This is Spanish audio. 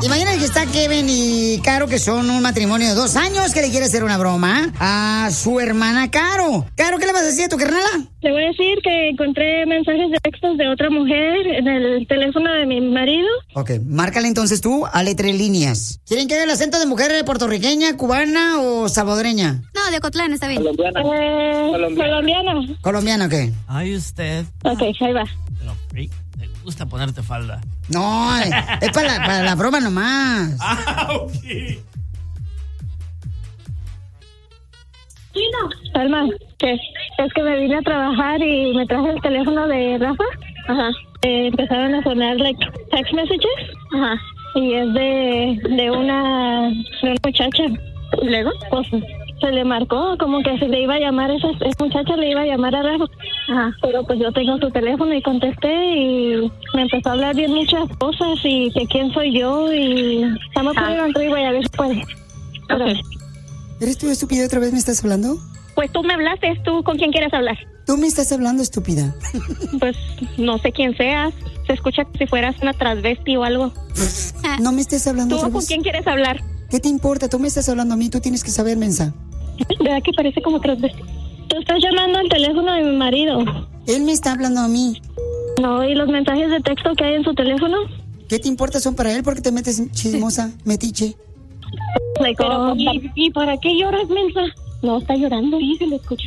Imagínate que está Kevin y Caro, que son un matrimonio de 2 años, que le quiere hacer una broma a su hermana Caro. Caro, ¿qué le vas a decir a tu carnala? Le voy a decir que encontré mensajes de textos de otra mujer en el teléfono de mi marido. Ok, márcale entonces tú a letra líneas. ¿Quieren que haga el acento de mujer puertorriqueña, cubana o salvadoreña? No, de Ocotlán, está bien. Colombiana. ¿Colombiana o qué? Ay, usted. Ok, ahí va. Pero, freak, te gusta ponerte falda. No, es para la broma nomás. Ok. Alma, ¿qué? Es que me vine a trabajar y me traje el teléfono de Rafa. Ajá. Empezaron a sonar like text messages. Ajá. Y es de una muchacha. ¿Y luego? Pues se le marcó como que se le iba a llamar, esa muchacha le iba a llamar a Rafa. Ajá. Pero pues yo tengo su teléfono y contesté y me empezó a hablar bien muchas cosas y que quién soy yo y estamos poniendo entrar y voy a ver si puede. Okay. ¿Eres tú, estúpida, otra vez me estás hablando? Pues tú me hablaste, ¿tú con quién quieres hablar? Tú me estás hablando, estúpida. Pues no sé quién seas, se escucha como si fueras una transvesti o algo. No me estés hablando ¿Tú otra con vez. quién quieres hablar? ¿Qué te importa? Tú me estás hablando a mí, tú tienes que saber, mensa. ¿Verdad que parece como transvesti? Tú estás llamando al teléfono de mi marido. Él me está hablando a mí. No, ¿y los mensajes de texto que hay en su teléfono? ¿Qué te importa? Son para él porque te metes chismosa, metiche. Pero, ¿y para qué lloras, mensa? No, está llorando. Sí, se le escucha.